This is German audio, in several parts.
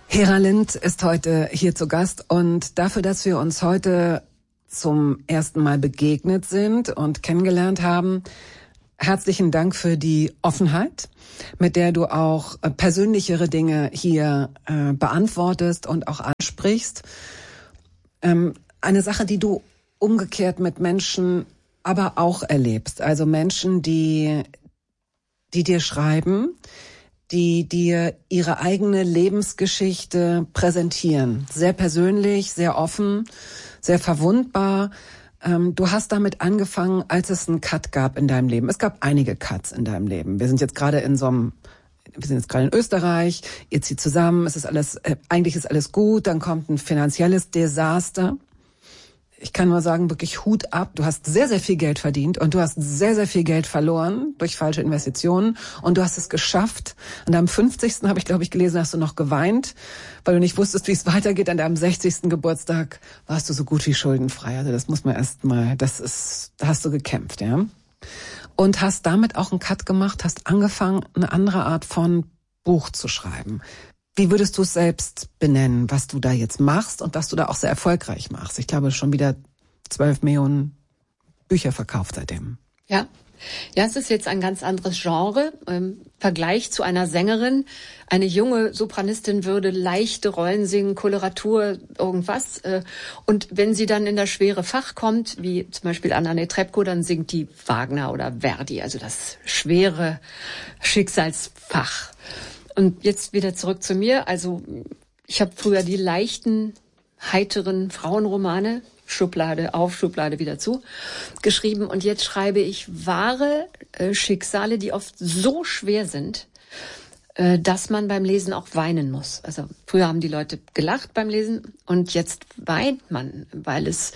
Hera Lind ist heute hier zu Gast und dafür, dass wir uns heute zum ersten Mal begegnet sind und kennengelernt haben, herzlichen Dank für die Offenheit, mit der du auch persönlichere Dinge hier beantwortest und auch ansprichst. Eine Sache, die du umgekehrt mit Menschen aber auch erlebst. Also Menschen, die dir schreiben, die dir ihre eigene Lebensgeschichte präsentieren. Sehr persönlich, sehr offen, sehr verwundbar. Du hast damit angefangen, als es einen Cut gab in deinem Leben. Es gab einige Cuts in deinem Leben. Wir sind jetzt gerade in Österreich, ihr zieht zusammen, eigentlich ist alles gut, dann kommt ein finanzielles Desaster. Ich kann nur sagen, wirklich Hut ab. Du hast sehr, sehr viel Geld verdient und du hast sehr, sehr viel Geld verloren durch falsche Investitionen und du hast es geschafft. An deinem 50. habe ich, glaube ich, gelesen, hast du noch geweint, weil du nicht wusstest, wie es weitergeht. An deinem 60. Geburtstag warst du so gut wie schuldenfrei. Also das muss man da hast du gekämpft, ja. Und hast damit auch einen Cut gemacht, hast angefangen, eine andere Art von Buch zu schreiben. Wie würdest du es selbst benennen, was du da jetzt machst und dass du da auch sehr erfolgreich machst? Ich glaube, schon wieder 12 Millionen Bücher verkauft seitdem. Ja, es ist jetzt ein ganz anderes Genre. Im Vergleich zu einer Sängerin. Eine junge Sopranistin würde leichte Rollen singen, Koloratur, irgendwas. Und wenn sie dann in das schwere Fach kommt, wie zum Beispiel Anna Netrebko, dann singt die Wagner oder Verdi, also das schwere Schicksalsfach. Und jetzt wieder zurück zu mir. Also ich habe früher die leichten, heiteren Frauenromane, Schublade auf, Schublade wieder zu, geschrieben. Und jetzt schreibe ich wahre Schicksale, die oft so schwer sind, dass man beim Lesen auch weinen muss. Also früher haben die Leute gelacht beim Lesen und jetzt weint man, weil es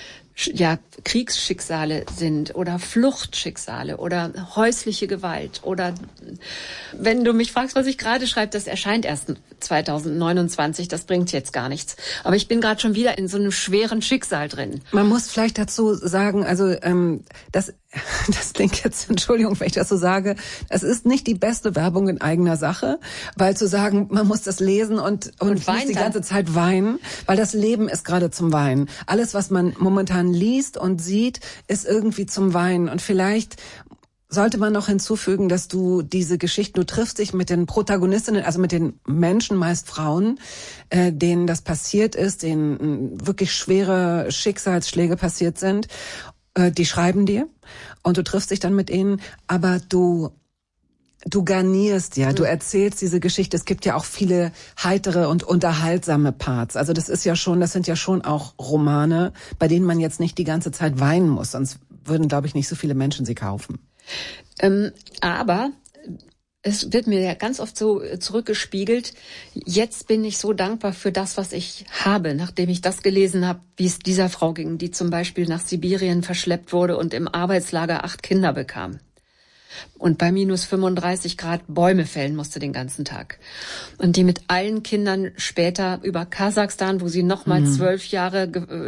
Kriegsschicksale sind oder Fluchtschicksale oder häusliche Gewalt oder wenn du mich fragst, was ich gerade schreibe, das erscheint erst 2029, das bringt jetzt gar nichts. Aber ich bin gerade schon wieder in so einem schweren Schicksal drin. Man muss vielleicht dazu sagen, also das klingt jetzt, Entschuldigung, wenn ich das so sage, es ist nicht die beste Werbung in eigener Sache, weil zu sagen, man muss das lesen und muss die ganze Zeit weinen, weil das Leben ist gerade zum Weinen. Alles, was man momentan liest und sieht, ist irgendwie zum Weinen. Und vielleicht sollte man noch hinzufügen, dass du diese Geschichten, du triffst dich mit den Protagonistinnen, also mit den Menschen, meist Frauen, denen das passiert ist, denen wirklich schwere Schicksalsschläge passiert sind. Die schreiben dir und du triffst dich dann mit ihnen, aber du garnierst ja, du erzählst diese Geschichte. Es gibt ja auch viele heitere und unterhaltsame Parts. Also das sind ja schon auch Romane, bei denen man jetzt nicht die ganze Zeit weinen muss, sonst würden, glaube ich, nicht so viele Menschen sie kaufen. Aber es wird mir ja ganz oft so zurückgespiegelt, jetzt bin ich so dankbar für das, was ich habe, nachdem ich das gelesen habe, wie es dieser Frau ging, die zum Beispiel nach Sibirien verschleppt wurde und im Arbeitslager 8 Kinder bekam. Und bei minus 35 Grad Bäume fällen musste den ganzen Tag. Und die mit allen Kindern später über Kasachstan, wo sie nochmal 12 Jahre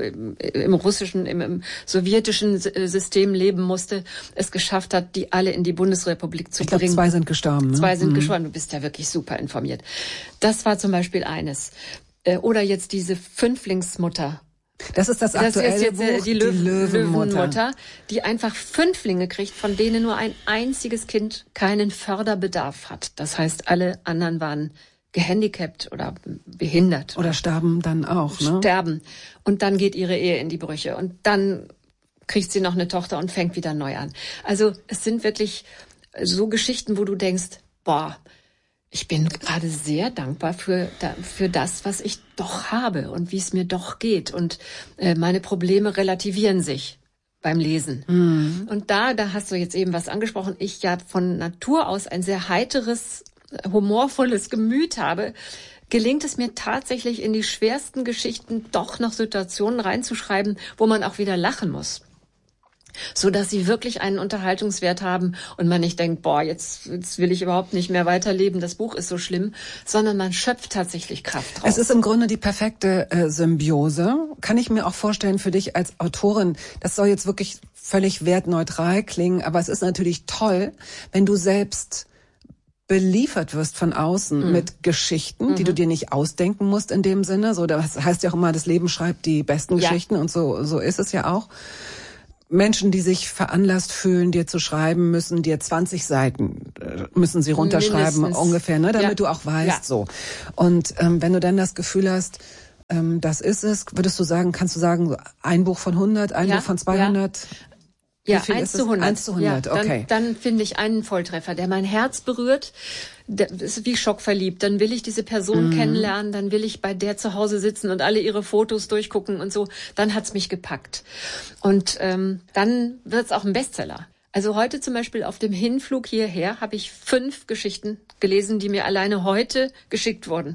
im sowjetischen System leben musste, es geschafft hat, die alle in die Bundesrepublik zu bringen. 2 sind gestorben. Ne? 2 sind gestorben. Du bist ja wirklich super informiert. Das war zum Beispiel eines. Oder jetzt diese Fünflingsmutter. Das ist das aktuelle Das ist jetzt Buch, die Löwenmutter, die einfach 5 kriegt, von denen nur ein einziges Kind keinen Förderbedarf hat. Das heißt, alle anderen waren gehandicapt oder behindert. Oder starben dann auch, ne? Sterben. Und dann geht ihre Ehe in die Brüche. Und dann kriegt sie noch eine Tochter und fängt wieder neu an. Also es sind wirklich so Geschichten, wo du denkst, boah, ich bin gerade sehr dankbar für das, was ich doch habe und wie es mir doch geht. Und meine Probleme relativieren sich beim Lesen. Und da hast du jetzt eben was angesprochen. Ich ja von Natur aus ein sehr heiteres, humorvolles Gemüt habe. Gelingt es mir tatsächlich in die schwersten Geschichten doch noch Situationen reinzuschreiben, wo man auch wieder lachen muss. So dass sie wirklich einen Unterhaltungswert haben und man nicht denkt, boah, jetzt will ich überhaupt nicht mehr weiterleben, das Buch ist so schlimm, sondern man schöpft tatsächlich Kraft draus. Es ist im Grunde die perfekte Symbiose. Kann ich mir auch vorstellen für dich als Autorin, das soll jetzt wirklich völlig wertneutral klingen, aber es ist natürlich toll, wenn du selbst beliefert wirst von außen mit Geschichten, die du dir nicht ausdenken musst in dem Sinne. So, das heißt ja auch immer, das Leben schreibt die besten Geschichten und so ist es ja auch. Menschen, die sich veranlasst fühlen, dir zu schreiben, müssen dir 20 Seiten, müssen sie runterschreiben ungefähr, ne, damit du auch weißt, so. Und wenn du dann das Gefühl hast, das ist es, kannst du sagen, ein Buch von 100, ein Buch von 200? Ja, 1 zu 100. 1 zu 100, ja, okay. Dann finde ich einen Volltreffer, der mein Herz berührt. Das ist wie schockverliebt. Dann will ich diese Person kennenlernen, dann will ich bei der zu Hause sitzen und alle ihre Fotos durchgucken und so. Dann hat's mich gepackt. Und dann wird's auch ein Bestseller. Also heute zum Beispiel auf dem Hinflug hierher habe ich 5 Geschichten gelesen, die mir alleine heute geschickt wurden.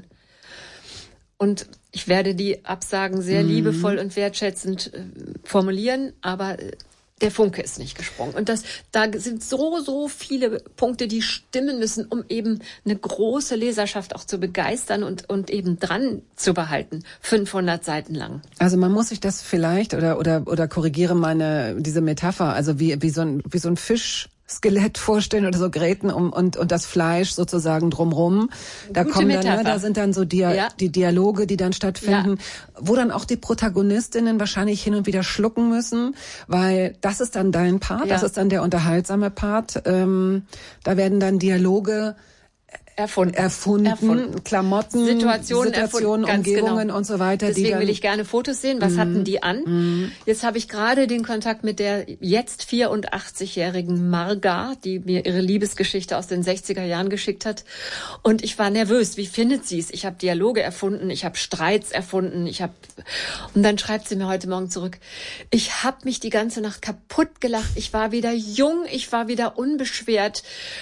Und ich werde die Absagen sehr liebevoll und wertschätzend formulieren, aber der Funke ist nicht gesprungen. Und da sind so viele Punkte, die stimmen müssen, um eben eine große Leserschaft auch zu begeistern und eben dran zu behalten. 500 Seiten lang. Also man muss sich das vielleicht oder korrigiere diese Metapher, also wie so ein Fischskelett vorstellen oder so Gräten und das Fleisch sozusagen drumrum. Da da sind dann so die Dialoge, die dann stattfinden, wo dann auch die Protagonistinnen wahrscheinlich hin und wieder schlucken müssen, weil das ist dann dein Part, das ist dann der unterhaltsame Part. Da werden dann Dialoge erfunden, Klamotten, Situationen, Umgebungen und so weiter. Deswegen will ich gerne Fotos sehen. Was hatten die an? Jetzt habe ich gerade den Kontakt mit der jetzt 84-jährigen Marga, die mir ihre Liebesgeschichte aus den 60er Jahren geschickt hat. Und ich war nervös. Wie findet sie es? Ich habe Dialoge erfunden, ich habe Streits erfunden, und dann schreibt sie mir heute Morgen zurück, ich habe mich die ganze Nacht kaputt gelacht. Ich war wieder jung, ich war wieder unbeschwert.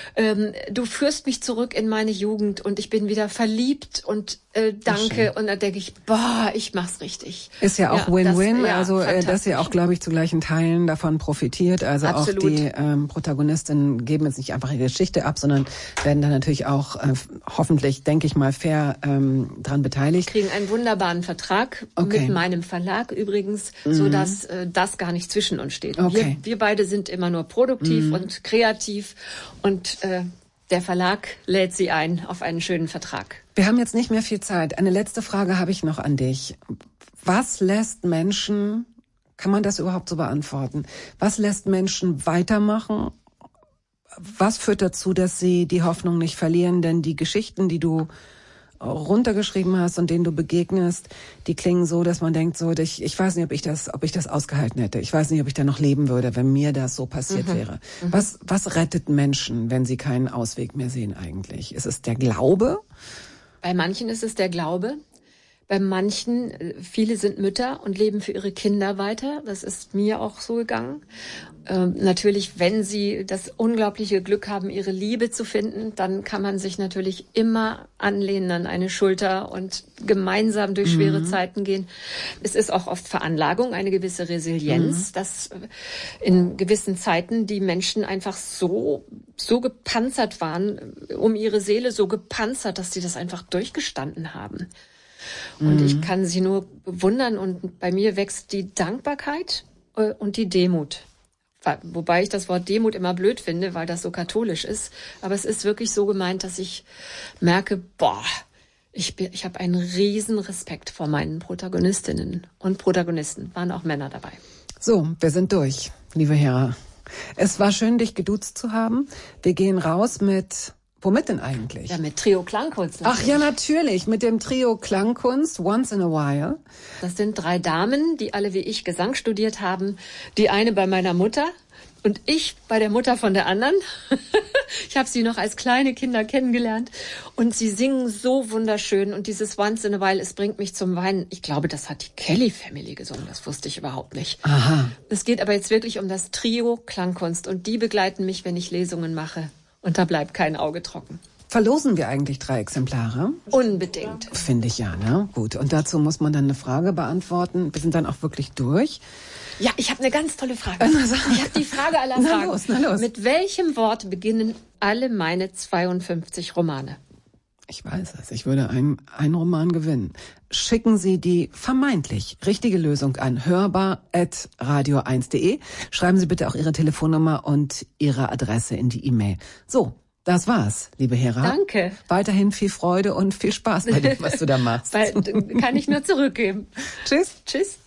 Du führst mich zurück in meine Jugend und ich bin wieder verliebt und danke. Und dann denke ich, ich mach's richtig. Ist ja auch Win-Win, dass ihr auch, glaube ich, zu gleichen Teilen davon profitiert. Also Absolut. Auch die Protagonistinnen geben jetzt nicht einfach ihre Geschichte ab, sondern werden dann natürlich auch hoffentlich, denke ich mal, fair dran beteiligt. Kriegen einen wunderbaren Vertrag mit meinem Verlag übrigens, so dass das gar nicht zwischen uns steht. Okay. Wir beide sind immer nur produktiv und kreativ und der Verlag lädt sie ein auf einen schönen Vertrag. Wir haben jetzt nicht mehr viel Zeit. Eine letzte Frage habe ich noch an dich. Was lässt Menschen, kann man das überhaupt so beantworten? Was lässt Menschen weitermachen? Was führt dazu, dass sie die Hoffnung nicht verlieren? Denn die Geschichten, die du runtergeschrieben hast und denen du begegnest, die klingen so, dass man denkt, so, ich weiß nicht, ob ich das ausgehalten hätte. Ich weiß nicht, ob ich da noch leben würde, wenn mir das so passiert wäre. Was rettet Menschen, wenn sie keinen Ausweg mehr sehen eigentlich? Ist es der Glaube? Bei manchen ist es der Glaube. Bei manchen, viele sind Mütter und leben für ihre Kinder weiter. Das ist mir auch so gegangen. Natürlich, wenn sie das unglaubliche Glück haben, ihre Liebe zu finden, dann kann man sich natürlich immer anlehnen an eine Schulter und gemeinsam durch schwere Zeiten gehen. Es ist auch oft Veranlagung, eine gewisse Resilienz, dass in gewissen Zeiten die Menschen einfach so gepanzert waren, um ihre Seele so gepanzert, dass sie das einfach durchgestanden haben. Und ich kann sie nur bewundern und bei mir wächst die Dankbarkeit und die Demut. Wobei ich das Wort Demut immer blöd finde, weil das so katholisch ist. Aber es ist wirklich so gemeint, dass ich merke, ich habe einen riesen Respekt vor meinen Protagonistinnen und Protagonisten. Waren auch Männer dabei. So, wir sind durch, liebe Hera. Es war schön, dich geduzt zu haben. Wir gehen raus mit... Womit denn eigentlich? Ja, mit Trio Klangkunst. Natürlich. Ach ja, natürlich, mit dem Trio Klangkunst, Once in a While. Das sind 3 Damen, die alle wie ich Gesang studiert haben. Die eine bei meiner Mutter und ich bei der Mutter von der anderen. Ich habe sie noch als kleine Kinder kennengelernt. Und sie singen so wunderschön. Und dieses Once in a While, es bringt mich zum Weinen. Ich glaube, das hat die Kelly Family gesungen. Das wusste ich überhaupt nicht. Aha. Es geht aber jetzt wirklich um das Trio Klangkunst. Und die begleiten mich, wenn ich Lesungen mache. Und da bleibt kein Auge trocken. Verlosen wir eigentlich 3 Exemplare? Unbedingt. Finde ich ja, ne? Gut. Und dazu muss man dann eine Frage beantworten. Wir sind dann auch wirklich durch. Ja, ich habe eine ganz tolle Frage. Ich habe die Frage aller Fragen. Na los. Mit welchem Wort beginnen alle meine 52 Romane? Ich weiß es. Ich würde einen Roman gewinnen. Schicken Sie die vermeintlich richtige Lösung an hörbar@radio1.de. Schreiben Sie bitte auch Ihre Telefonnummer und Ihre Adresse in die E-Mail. So, Das war's, liebe Hera. Danke. Weiterhin viel Freude und viel Spaß bei dem, was du da machst. Kann ich nur zurückgeben. Tschüss. Tschüss.